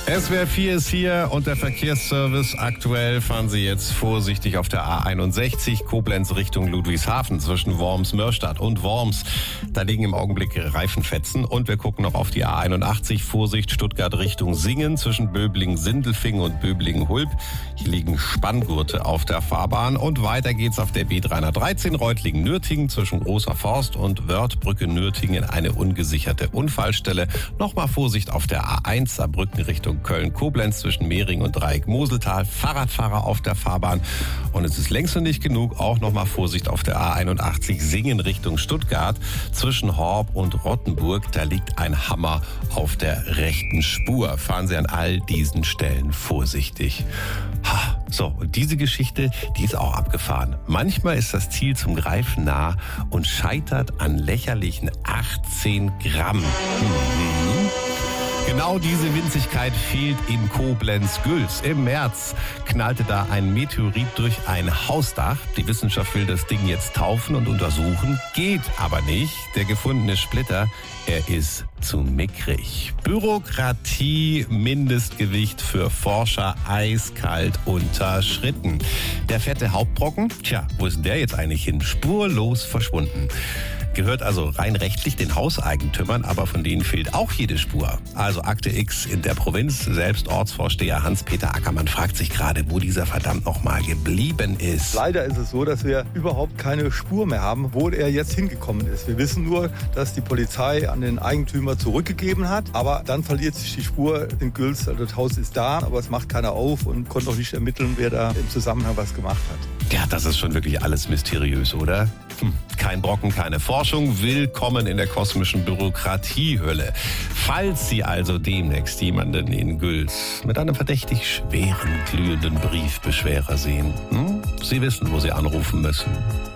SWR 4 ist hier und der Verkehrsservice. Aktuell fahren Sie jetzt vorsichtig auf der A61 Koblenz Richtung Ludwigshafen zwischen Worms-Mörstadt und Worms. Da liegen im Augenblick Reifenfetzen und wir gucken noch auf die A81 Vorsicht Stuttgart Richtung Singen zwischen Böblingen-Sindelfingen und Böblingen-Hulb. Hier liegen Spanngurte auf der Fahrbahn und weiter geht's auf der B313 Reutlingen-Nürtingen zwischen Großer Forst und Wörthbrücke-Nürtingen in eine ungesicherte Unfallstelle. Nochmal Vorsicht auf der A1 Saarbrücken Richtung Köln-Koblenz zwischen Mehring und Dreieck-Moseltal. Fahrradfahrer auf der Fahrbahn. Und es ist längst noch nicht genug. Auch nochmal Vorsicht auf der A81 Singen Richtung Stuttgart zwischen Horb und Rottenburg. Da liegt ein Hammer auf der rechten Spur. Fahren Sie an all diesen Stellen vorsichtig. So, und diese Geschichte, die ist auch abgefahren. Manchmal ist das Ziel zum Greifen nah und scheitert an lächerlichen 18 Gramm. Genau diese Winzigkeit fehlt in Koblenz-Gülz. Im März knallte da ein Meteorit durch ein Hausdach. Die Wissenschaft will das Ding jetzt taufen und untersuchen. Geht aber nicht. Der gefundene Splitter, er ist zu mickrig. Bürokratie, Mindestgewicht für Forscher eiskalt unterschritten. Der fette Hauptbrocken, wo ist denn der jetzt eigentlich hin? Spurlos verschwunden. Gehört also rein rechtlich den Hauseigentümern, aber von denen fehlt auch jede Spur. Also Akte X in der Provinz. Selbst Ortsvorsteher Hans-Peter Ackermann fragt sich gerade, wo dieser verdammt nochmal geblieben ist. Leider ist es so, dass wir überhaupt keine Spur mehr haben, wo er jetzt hingekommen ist. Wir wissen nur, dass die Polizei an den Eigentümer zurückgegeben hat, aber dann verliert sich die Spur in Gülz. Also das Haus ist da, aber es macht keiner auf und konnte auch nicht ermitteln, wer da im Zusammenhang was gemacht hat. Ja, das ist schon wirklich alles mysteriös, oder? Kein Brocken, keine Forschung. Willkommen in der kosmischen Bürokratiehölle. Falls Sie also demnächst jemanden in Gülz mit einem verdächtig schweren, glühenden Briefbeschwerer sehen, Sie wissen, wo Sie anrufen müssen.